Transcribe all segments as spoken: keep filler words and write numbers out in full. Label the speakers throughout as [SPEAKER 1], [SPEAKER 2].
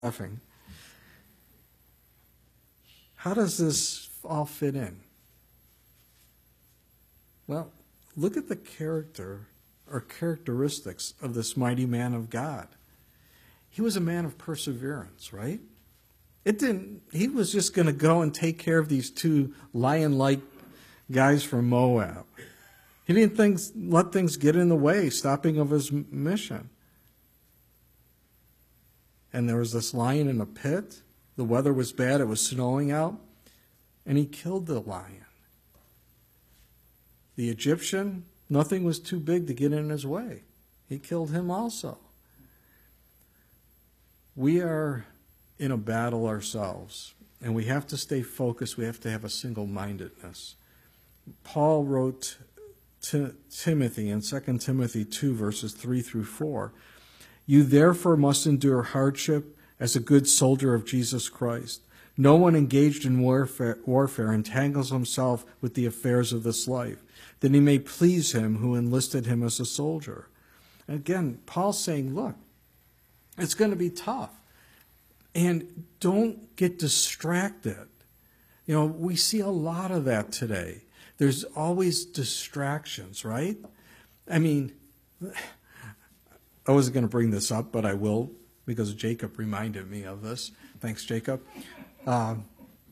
[SPEAKER 1] laughing. How does this all fit in? Well, look at the character or characteristics of this mighty man of God. He was a man of perseverance, right? It didn't, he was just going to go and take care of these two lion-like guys from Moab. He didn't think, let things get in the way, stopping of his mission. And there was this lion in a pit. The weather was bad. It was snowing out. And he killed the lion. The Egyptian, nothing was too big to get in his way. He killed him also. We are in a battle ourselves, and we have to stay focused. We have to have a single-mindedness. Paul wrote to Timothy in Second Timothy two, verses three through four, "You therefore must endure hardship as a good soldier of Jesus Christ. No one engaged in warfare, warfare entangles himself with the affairs of this life, that he may please him who enlisted him as a soldier." And again, Paul's saying, look, it's going to be tough. And don't get distracted. You know, we see a lot of that today. There's always distractions, right? I mean, I wasn't going to bring this up, but I will, because Jacob reminded me of this. Thanks, Jacob. Um,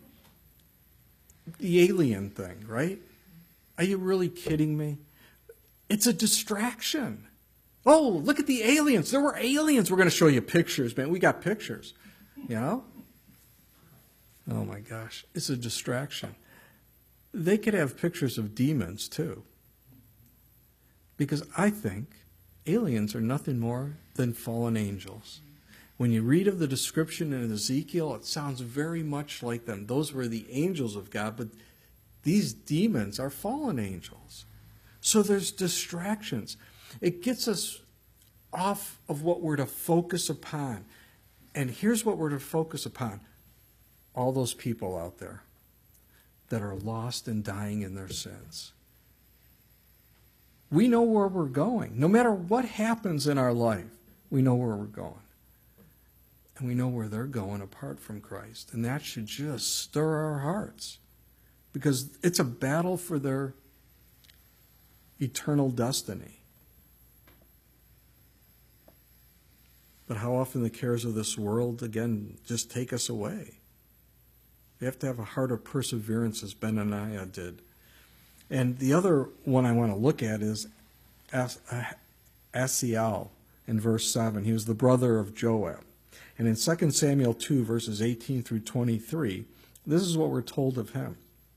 [SPEAKER 1] the alien thing, right? Are you really kidding me? It's a distraction. Oh, look at the aliens. There were aliens. We're going to show you pictures, man. We got pictures, you know? Oh, my gosh. It's a distraction. They could have pictures of demons, too. Because I think aliens are nothing more than fallen angels. When you read of the description in Ezekiel, it sounds very much like them. Those were the angels of God, but these demons are fallen angels. So there's distractions. It gets us off of what we're to focus upon. And here's what we're to focus upon. All those people out there that are lost and dying in their sins. We know where we're going. No matter what happens in our life, we know where we're going. And we know where they're going apart from Christ. And that should just stir our hearts. Because it's a battle for their eternal destiny. But how often the cares of this world, again, just take us away. We have to have a heart of perseverance, as Benaniah did. And the other one I want to look at is Asahel in verse seven. He was the brother of Joab. And in Second Samuel two, verses eighteen through twenty-three, this is what we're told of him.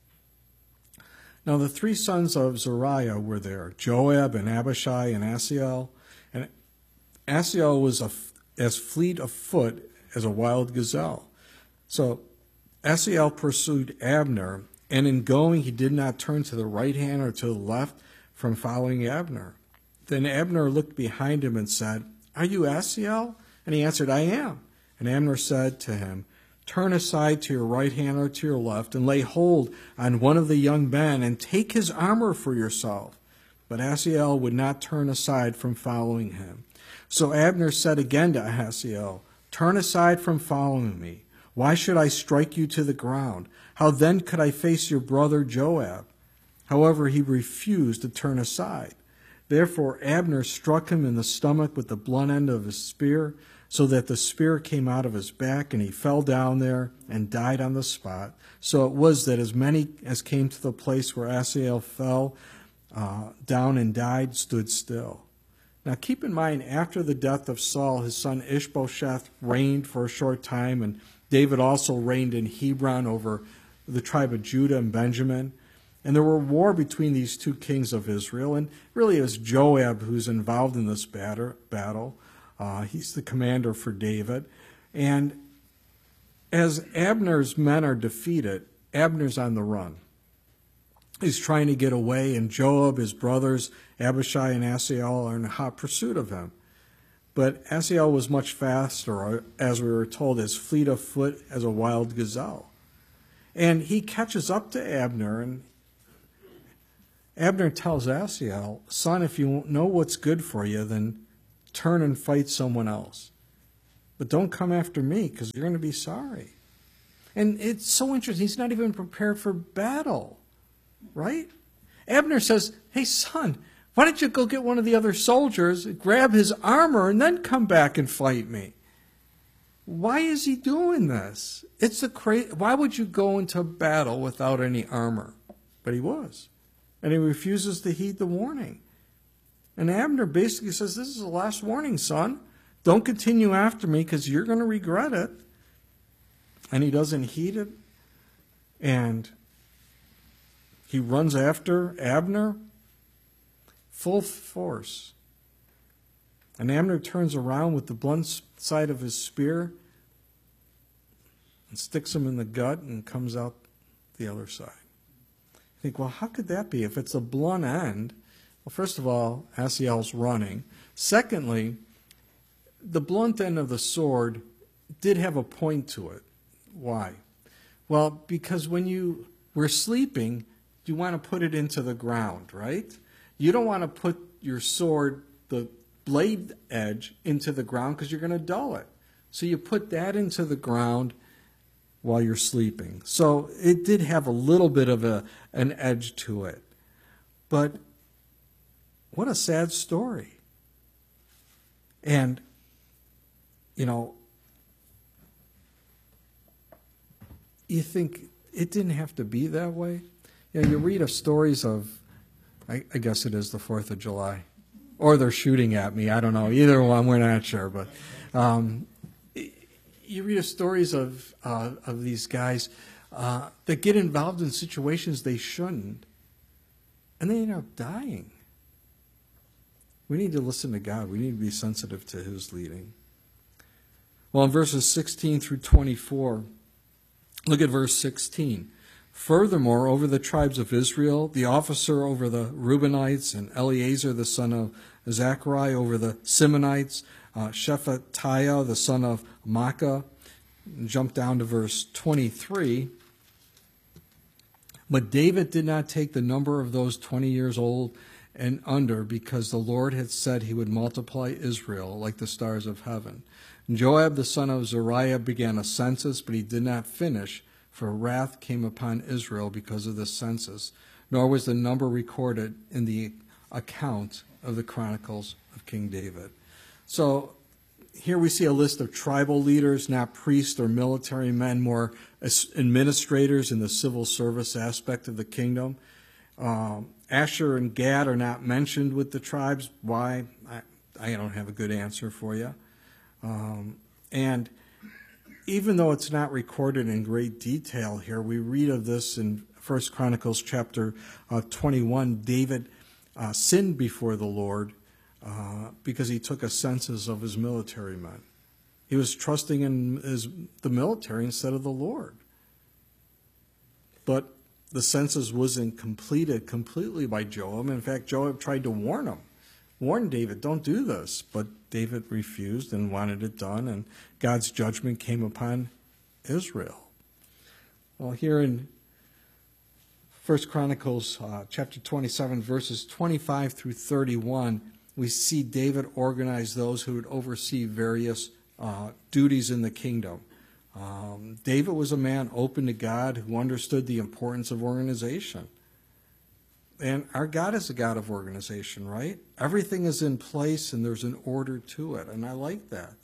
[SPEAKER 1] Now the three sons of Zeruiah were there, Joab and Abishai and Asahel. And Asahel was a, as fleet of foot as a wild gazelle. So Asahel pursued Abner, and in going he did not turn to the right hand or to the left from following Abner. Then Abner looked behind him and said, "Are you Asahel?" And he answered, "I am." And Abner said to him, "Turn aside to your right hand or to your left, and lay hold on one of the young men, and take his armor for yourself." But Asahel would not turn aside from following him. So Abner said again to Asahel, "Turn aside from following me. Why should I strike you to the ground? How then could I face your brother Joab?" However, he refused to turn aside. Therefore Abner struck him in the stomach with the blunt end of his spear, so that the spear came out of his back, and he fell down there and died on the spot. So it was that as many as came to the place where Asahel fell uh, down and died stood still. Now keep in mind, after the death of Saul, his son Ishbosheth reigned for a short time, and David also reigned in Hebron over the tribe of Judah and Benjamin. And there were war between these two kings of Israel, and really it was Joab who's involved in this battle. Uh, he's the commander for David. And as Abner's men are defeated, Abner's on the run. He's trying to get away, and Joab, his brothers, Abishai and Asahel, are in hot pursuit of him. But Asahel was much faster, as we were told, as fleet of foot as a wild gazelle. And he catches up to Abner, and Abner tells Asahel, "Son, if you know what's good for you, then turn and fight someone else." but don't come after me because you're going to be sorry. And it's so interesting. He's not even prepared for battle, right? Abner says, hey, son, why don't you go get one of the other soldiers, grab his armor, and then come back and fight me? Why is he doing this? It's the cra- Why would you go into battle without any armor? But he was. And he refuses to heed the warning. And Abner basically says, this is the last warning, son. Don't continue after me because you're going to regret it. And he doesn't heed it. And he runs after Abner full force. And Abner turns around with the blunt side of his spear and sticks him in the gut and comes out the other side. You think, well, how could that be? If it's a blunt end, well, first of all, Asahel's running. Secondly, the blunt end of the sword did have a point to it. Why? Well, because when you were sleeping, you want to put it into the ground, right? You don't want to put your sword, the blade edge, into the ground because you're going to dull it. So you put that into the ground while you're sleeping. So it did have a little bit of a an edge to it. But what a sad story. And, you know, you think it didn't have to be that way. You know, you read of stories of, I, I guess it is the fourth of July. Or they're shooting at me. I don't know. Either one, we're not sure. But um, you read of stories of, uh, of these guys uh, that get involved in situations they shouldn't. And they end up dying. We need to listen to God. We need to be sensitive to His leading. Well, in verses sixteen through twenty-four, look at verse sixteen. Furthermore, over the tribes of Israel, the officer over the Reubenites, and Eleazar the son of Zachari over the Simonites, uh, Shephatiah the son of Makkah. Jump down to verse twenty-three. But David did not take the number of those twenty years old and under, because the Lord had said he would multiply Israel like the stars of heaven. And Joab the son of Zeruiah began a census, but he did not finish, for wrath came upon Israel because of the census, nor was the number recorded in the account of the Chronicles of King David. So here we see a list of tribal leaders, not priests or military men, more administrators in the civil service aspect of the kingdom. Um, Asher and Gad are not mentioned with the tribes. Why? I, I don't have a good answer for you. Um, and even though it's not recorded in great detail here, we read of this in First Chronicles chapter uh, twenty-one. David uh, sinned before the Lord uh, because he took a census of his military men. He was trusting in his, the military instead of the Lord. But the census wasn't completed completely by Joab. In fact, Joab tried to warn him, warn David, don't do this. But David refused and wanted it done, and God's judgment came upon Israel. Well, here in First Chronicles uh, chapter twenty-seven, verses twenty-five through thirty-one, we see David organize those who would oversee various uh, duties in the kingdom. Um, David was a man open to God who understood the importance of organization. And our God is a God of organization, right? Everything is in place and there's an order to it. And I like that.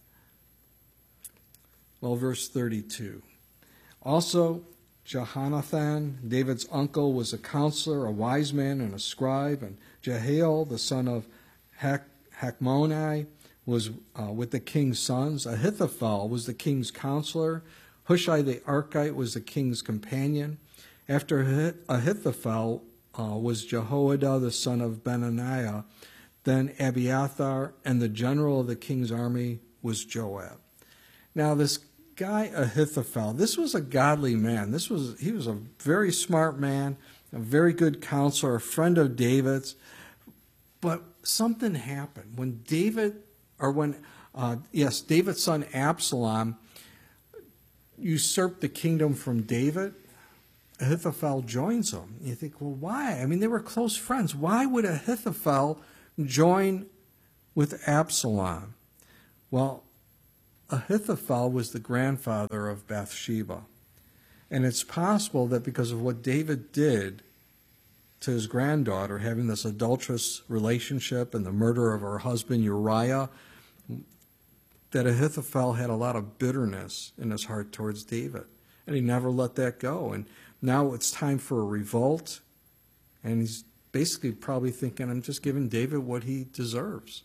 [SPEAKER 1] Well, verse thirty-two. Also, Jehonathan, David's uncle, was a counselor, a wise man, and a scribe. And Jehiel, the son of Hachmoni, was uh, with the king's sons. Ahithophel was the king's counselor. Hushai the Archite was the king's companion. After Ahithophel uh, was Jehoiada the son of Benaniah. Then Abiathar, and the general of the king's army was Joab. Now this guy Ahithophel, this was a godly man. This was he was a very smart man, a very good counselor, a friend of David's. But something happened when David Or when, uh, yes, David's son Absalom usurped the kingdom from David, Ahithophel joins him. You think, well, why? I mean, they were close friends. Why would Ahithophel join with Absalom? Well, Ahithophel was the grandfather of Bathsheba. And it's possible that because of what David did to his granddaughter, having this adulterous relationship and the murder of her husband Uriah, that Ahithophel had a lot of bitterness in his heart towards David. And he never let that go. And now it's time for a revolt. And he's basically probably thinking, I'm just giving David what he deserves.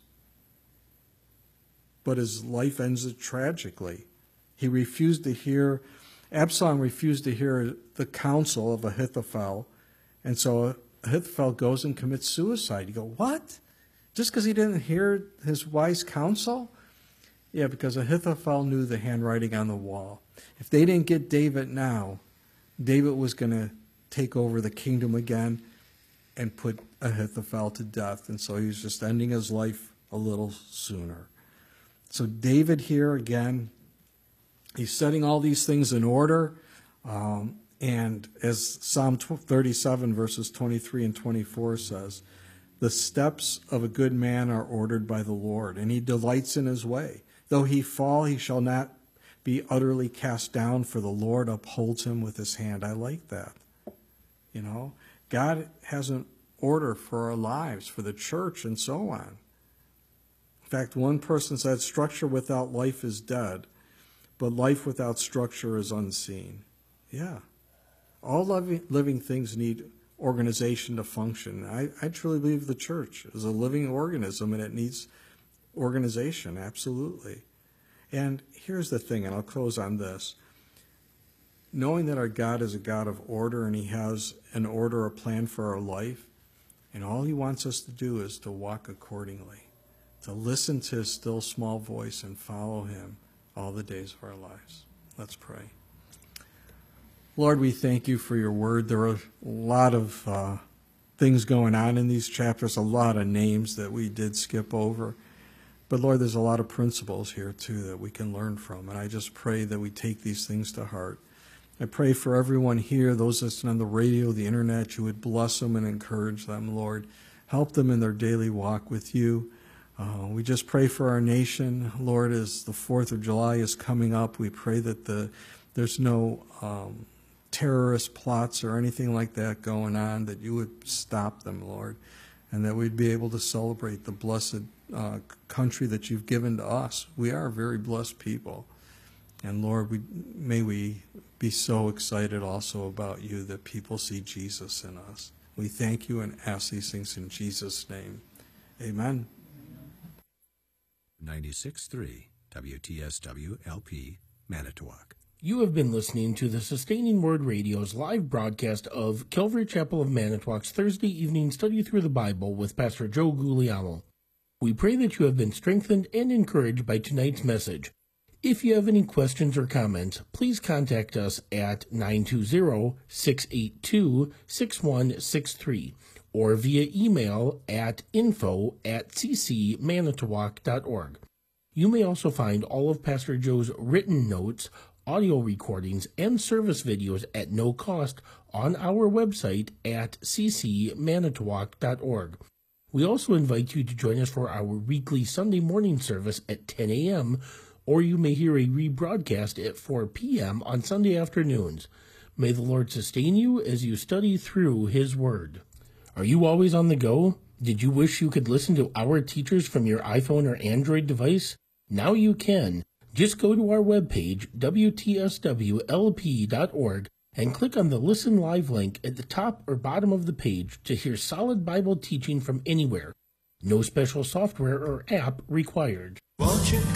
[SPEAKER 1] But his life ends tragically. He refused to hear, Absalom refused to hear the counsel of Ahithophel. And so Ahithophel goes and commits suicide. You go, what? Just because he didn't hear his wise counsel? Yeah, because Ahithophel knew the handwriting on the wall. If they didn't get David now, David was going to take over the kingdom again and put Ahithophel to death. And so he was just ending his life a little sooner. So David here again, he's setting all these things in order. Um, and as Psalm thirty-seven verses twenty-three and twenty-four says, the steps of a good man are ordered by the Lord, and he delights in his way. Though he fall, he shall not be utterly cast down, for the Lord upholds him with his hand. I like that. You know, God has an order for our lives, for the church, and so on. In fact, one person said, structure without life is dead, but life without structure is unseen. Yeah. All living, living things need organization to function. I, I truly believe the church is a living organism, and it needs organization, absolutely. And here's the thing, and I'll close on this. Knowing that our God is a God of order, and he has an order, a plan for our life, and all he wants us to do is to walk accordingly, to listen to his still small voice and follow him all the days of our lives. Let's pray. Lord, we thank you for your word. There are a lot of uh, things going on in these chapters, a lot of names that we did skip over. But Lord, there's a lot of principles here too that we can learn from. And I just pray that we take these things to heart. I pray for everyone here, those listening on the radio, the internet, you would bless them and encourage them, Lord. Help them in their daily walk with you. Uh, we just pray for our nation, Lord, as the fourth of July is coming up. We pray that the there's no um, terrorist plots or anything like that going on, that you would stop them, Lord, and that we'd be able to celebrate the blessed uh, country that you've given to us. We are a very blessed people. And Lord, we, may we be so excited also about you that people see Jesus in us. We thank you and ask these things in Jesus' name. Amen.
[SPEAKER 2] ninety-six point three W T S W L P, Manitowoc.
[SPEAKER 3] You have been listening to the Sustaining Word Radio's live broadcast of Calvary Chapel of Manitowoc's Thursday evening study through the Bible with Pastor Joe Guglielmo. We pray that you have been strengthened and encouraged by tonight's message. If you have any questions or comments, please contact us at nine two zero, six eight two, six one six three or via email at info at c c manitowoc dot org. You may also find all of Pastor Joe's written notes, audio recordings, and service videos at no cost on our website at c c manitowoc dot org. We also invite you to join us for our weekly Sunday morning service at ten a.m., or you may hear a rebroadcast at four p.m. on Sunday afternoons. May the Lord sustain you as you study through His Word. Are you always on the go? Did you wish you could listen to our teachers from your iPhone or Android device? Now you can. Just go to our webpage, W T S W L P dot org, and click on the Listen Live link at the top or bottom of the page to hear solid Bible teaching from anywhere. No special software or app required. Won't you